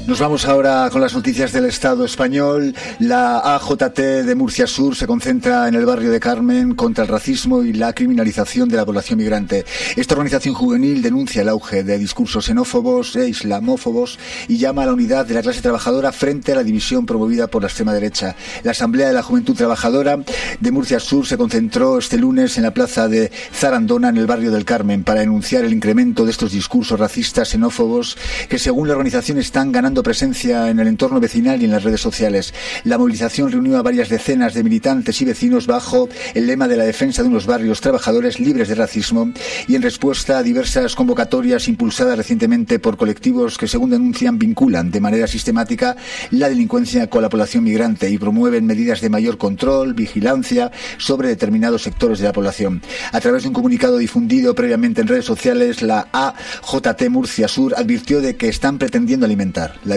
Nos vamos ahora con las noticias del Estado español. La AJT de Murcia Sur se concentra en el barrio de Carmen contra el racismo y la criminalización de la población migrante. Esta organización juvenil denuncia el auge de discursos xenófobos e islamófobos y llama a la unidad de la clase trabajadora frente a la división promovida por la extrema derecha. La Asamblea de la Juventud Trabajadora de Murcia Sur se concentró este lunes en la plaza de Zarandona, en el barrio del Carmen, para denunciar el incremento de estos discursos racistas, xenófobos, que según la organización están ganando presencia en el entorno vecinal y en las redes sociales. La movilización reunió a varias decenas de militantes y vecinos bajo el lema de la defensa de unos barrios trabajadores libres de racismo y en respuesta a diversas convocatorias impulsadas recientemente por colectivos que, según denuncian, vinculan de manera sistemática la delincuencia con la población migrante y promueven medidas de mayor control, vigilancia sobre determinados sectores de la población. A través de un comunicado difundido previamente en redes sociales, la AJT Murcia Sur advirtió de que están pretendiendo alimentar